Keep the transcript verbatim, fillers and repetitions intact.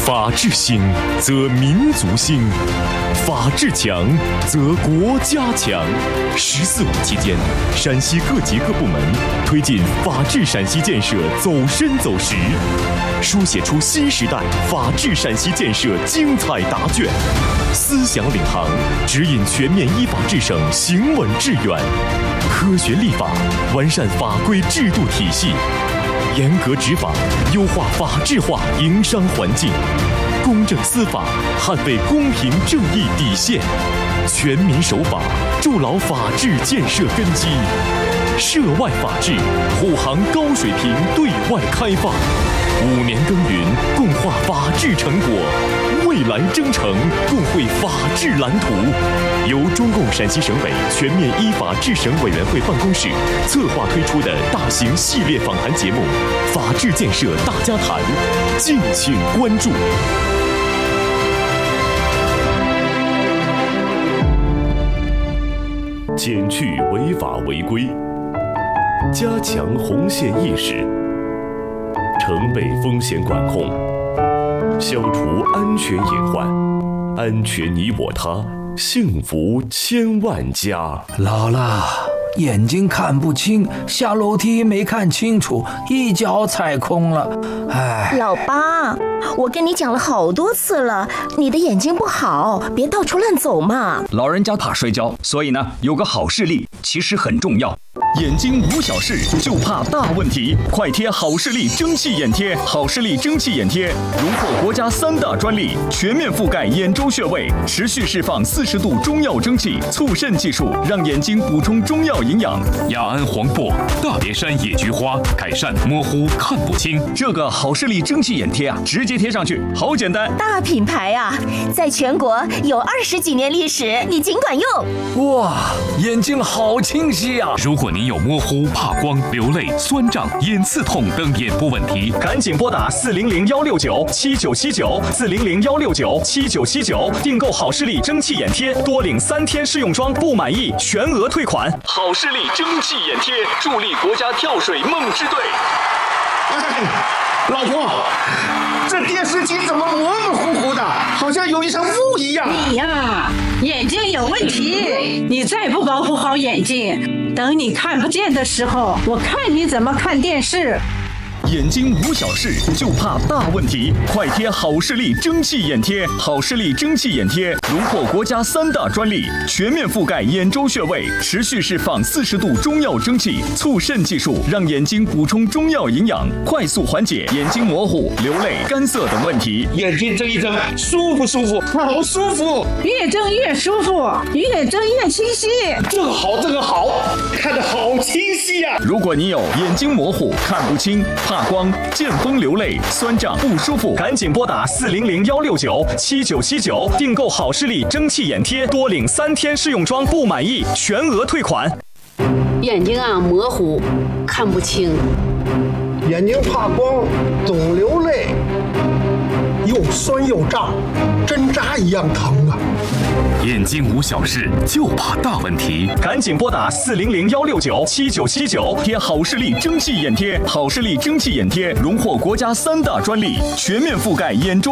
法治兴，则民族兴；法治强，则国家强。十四五期间，陕西各级各部门推进法治陕西建设走深走实，书写出新时代法治陕西建设精彩答卷。思想领航，指引全面依法治省行稳致远。科学立法，完善法规制度体系。严格执法，优化法治化营商环境；公正司法，捍卫公平正义底线；全民守法，筑牢法治建设根基；涉外法治，护航高水平对外开放。五年耕耘，共话法治成果；未来征程，共绘法治蓝图。由中共陕西省委全面依法治省委员会办公室策划推出的大型系列访谈节目《法治建设大家谈》，敬请关注。减去违法违规，加强红线意识，承备风险管控，消除安全隐患，安全你我他，幸福千万家。 姥姥，眼睛看不清，下楼梯没看清楚，一脚踩空了。哎， 老八，我跟你讲了好多次了，你的眼睛不好，别到处乱走嘛。 老人家怕摔跤，所以呢，有个好视力其实很重要。眼睛无小事，就怕大问题。快贴好视力蒸汽眼贴，好视力蒸汽眼贴荣获国家三大专利，全面覆盖眼周穴位，持续释放四十度中药蒸汽，促渗技术让眼睛补充中药营养。 雅安黄柏、大别山野菊花，改善模糊看不清。 这个好视力蒸汽眼贴啊，直接贴上去，好简单。 大品牌啊，在全国有二十几年历史，你尽管用。 哇，眼睛好清晰啊！ 如果您有模糊、怕光、流泪、酸胀、眼刺痛等眼部问题， 赶紧拨打四零零幺六九七九七九四零零幺六九七九七九订购好视力蒸汽眼贴，多领三天试用装，不满意全额退款。好视力蒸汽眼贴，助力国家跳水梦之队。 哎，老婆，这电视机怎么模模糊糊的，好像有一层雾一样？ 你呀，眼睛有问题，你再不保护好眼睛，等你看不见的时候，我看你怎么看电视。 眼睛无小事，就怕大问题。快贴好视力蒸汽眼贴，好视力蒸汽眼贴荣获国家三大专利，全面覆盖眼周穴位，持续释放四十度中药蒸汽，促渗技术让眼睛补充中药营养，快速缓解眼睛模糊、流泪、干涩等问题。 眼睛睁一睁，舒服舒服，好舒服， 越睁越舒服，越睁越清晰。 这个好，这个好，看得好清晰呀、啊！ 如果你有眼睛模糊、看不清、怕光、见风流泪、酸胀不舒服，赶紧拨打四零零幺六九七九七九订购好视力蒸汽眼贴，多领三天试用装，不满意全额退款。 眼睛啊模糊，看不清， 眼睛怕光，总流泪，又酸又胀，针扎一样疼啊！ 眼睛无小事，就怕大问题。 赶紧拨打四零零幺六九七九七九贴好视力蒸汽眼贴，好视力蒸汽眼贴荣获国家三大专利，全面覆盖眼周